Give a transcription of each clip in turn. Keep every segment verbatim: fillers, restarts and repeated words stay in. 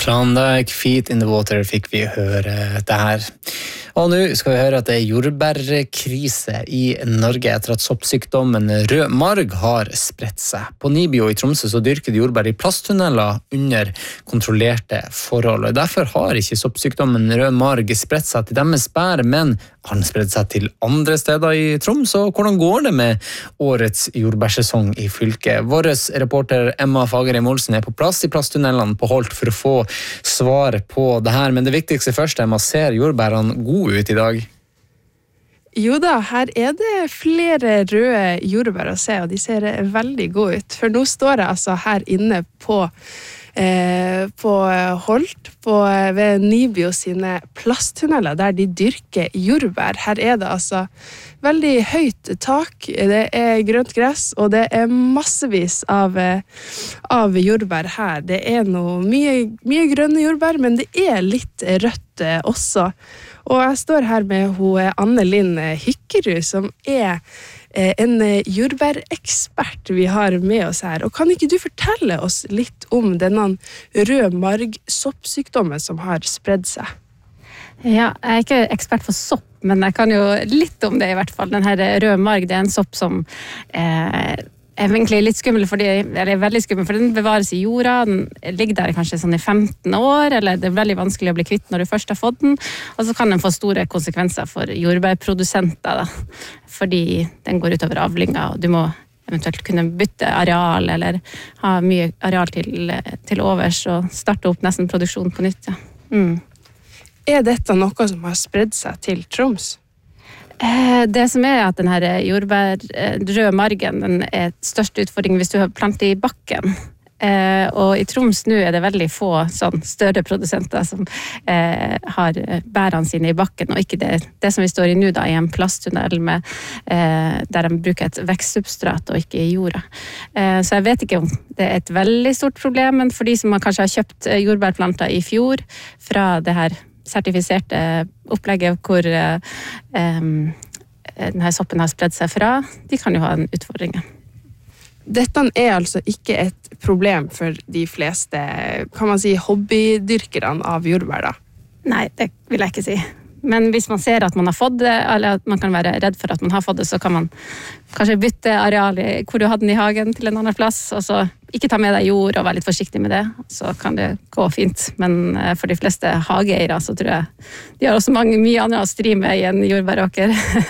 Klondike, Feet in the Water fikk vi høre det her. Og nå skal vi høre at det er jordbærkrise i Norge etter at soppsykdommen rød marg har spredt seg. På Nibio i Tromsø så dyrker de jordbær i plasttunneler under kontrollerte forhold. Og derfor har ikke soppsykdommen rød marg spredt seg til deres bær, men har den spredt seg til andre steder i Troms. Og hvordan går det med årets jordbærsesong i fylket? Vår reporter Emma Fagerheim Olsen er på plass i plasttunnelene på Holt for å få svar på det her. Men det viktigste først er at ser jordbærene gode ut i dag? Jo da, her er det flere røde jordbær å se, og de ser veldig gode ut. For nå står jeg altså her inne på, eh, på Holt, på, ved Nibio sine plasttunneler, der de dyrker jordbær. Her er det altså veldig høyt tak, det er grønt gress, og det er massevis av, av jordbær her. Det er noe mye, mye grønne jordbær, men det er litt rødt også. Og jeg står her med hun Anne Linn Hykkerud, som er en jordbærekspert vi har med oss her. Og kan ikke du fortelle oss litt om denne rød marg-soppsykdommen som har spredd seg? Ja, jeg er ikke ekspert for sopp, men jeg kan jo litt om det i hvert fall. Den her rød marg, det er en sopp som eh, er egentlig litt skummel, fordi, eller veldig skummel, for den bevares i jorda, den ligger der kanskje sånn i femten år, eller det er veldig vanskelig å bli kvitt når du først har fått den, og så kan den få store konsekvenser for jordbærprodusenter, da, fordi den går utover avlinga, og du må eventuelt kunne bytte areal, eller ha mye areal til, til overs, og starte opp nesten produksjon på nytt. Ja. Mm. Er dette noe som har spredd seg til Troms? Det som er at denne jordbær, rød margen, den er største utfordringen hvis du har plantet i bakken. Og i Troms nå er det veldig få sånn større produsenter som eh, har bærene sine i bakken, og ikke det, det som vi står i nå da, i en plasttunnel med, eh, der de bruker et vekstsubstrat og ikke i jorda. Eh, så jeg vet ikke om det er et veldig stort problem, men for de som kanskje har kjøpt jordbærplanter i fjor fra det her sertifiserte opplegget hvor eh, denne soppen har spredd seg fra, de kan jo ha en utfordring. Dette er altså ikke et problem for de fleste, kan man si, hobbydyrkerne av jordbær da? Nei, det vil jeg ikke si. Men hvis man ser at man har fått det, eller at man kan være redd for at man har fått det, så kan man kanskje bytte areal hvor du hadde den i hagen til en annen plass, og så ikke ta med deg jord og være litt forsiktig med det, så kan det gå fint. Men for de fleste hageeiere så tror jeg de har også mange, mye andre å stri med i en jordbæråker.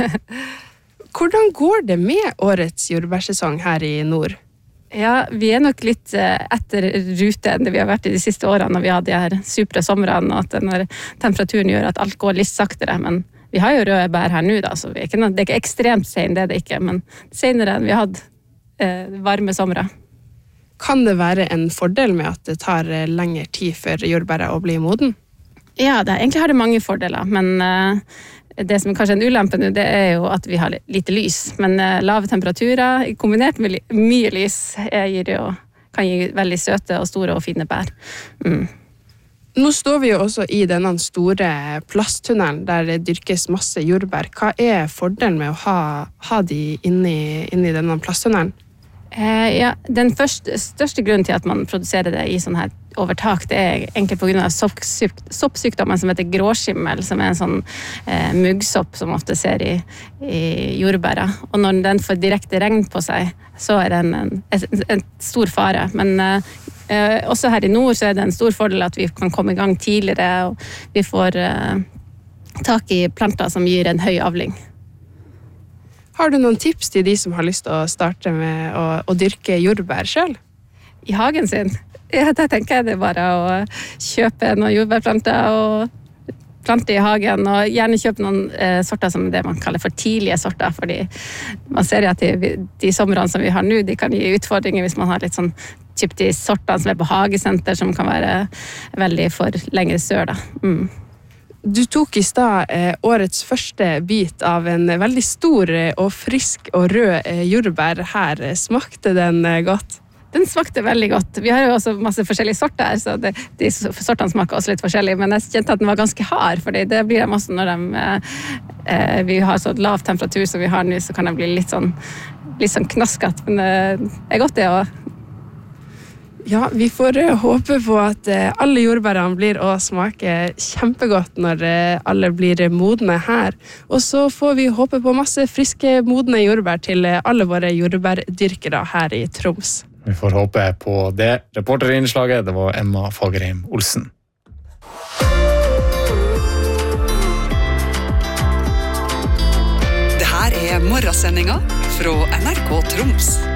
Hvordan går det med årets jordbærsesong her i nord? Ja, vi er nok litt etter rute enn det vi har vært i de siste årene når vi hadde de her supre somrene, og at når temperaturen gjør at alt går litt saktere, men vi har jo røde bær her nå da, så vi er ikke noe, det er ikke ekstremt sen, det er det ikke, men senere enn vi hadde eh, varme somre. Kan det være en fordel med at det tar lengre tid for jordbæret å bli moden? Ja, det, egentlig har det mange fordeler, men eh, det som kanskje er en ulempe nå, det er jo at vi har lite lys. Men eh, lave temperaturer, kombinert med mye lys, gir jo, kan gi veldig søte og store og fine bær. Mm. Nå står vi jo også i denne store plasttunnelen der det dyrkes masse jordbær. Hva er fordelen med å ha, ha de inni, inni denne plasttunnelen? Eh, ja, den første, største grunnen til at man produserer det i sånn her overtak, det er egentlig på grunn av soppsyk, soppsykdommen som heter gråskimmel, som er en sånn eh, muggsopp som ofte ser i, i jordbæret. Og når den får direkte regn på seg, så er det en, en, en, en stor fare. Men eh, også her i nord så er det en stor fordel at vi kan komme i gang tidligere, og vi får eh, tak i planter som gir en høy avling. Har du noen tips til de som har lyst til å starte med å, å dyrke jordbær selv? I hagen sin? Ja, da tenker jeg det bare å kjøpe noen jordbærplanter og plante i hagen, og gjerne kjøpe noen eh, sorter som det man kaller for tidlige sorter, fordi man ser at de, de somrene som vi har nå, de kan gi utfordringer hvis man har litt sånn typ de sortene som er på hagesenter, som kan være veldig for lengre sør da. Mm. Du tok i stad eh, årets første bit av en veldig stor og frisk og rød eh, jordbær her. Smakte den eh, godt? Den smakte veldig godt. Vi har jo også masse forskjellige sorter her, så det, de sortene smaker også litt forskjellig, men jeg kjente at den var ganske hard, fordi det blir de også når de, eh, vi har så lav temperatur som vi har nå, så kan det bli litt sånn, litt sånn knasket, men eh, det er godt det også. Ja, vi får håpe på at alle jordbærene blir å smake kjempegodt når alle blir modne her. Og så får vi håpe på masse friske, modne jordbær til alle våre jordbærdyrkere her i Troms. Vi får håpe på det. Reporterinnslaget, det var Emma Fagerheim Olsen. Det her er morgensendinga fra N R K Troms.